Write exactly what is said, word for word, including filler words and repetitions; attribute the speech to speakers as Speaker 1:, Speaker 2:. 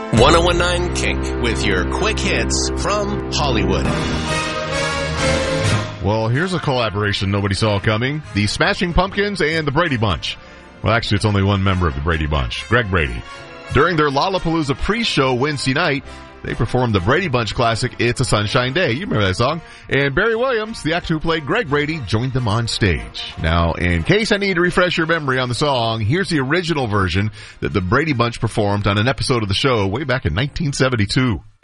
Speaker 1: one oh one point nine Kink with your quick hits from Hollywood.
Speaker 2: Well, here's a collaboration nobody saw coming. The Smashing Pumpkins and the Brady Bunch. Well, actually, it's only one member of the Brady Bunch, Greg Brady. During their Lollapalooza pre-show Wednesday night, they performed the Brady Bunch classic, It's a Sunshine Day. You remember that song? And Barry Williams, the actor who played Greg Brady, joined them on stage. Now, in case I need to refresh your memory on the song, here's the original version that the Brady Bunch performed on an episode of the show way back in nineteen seventy-two.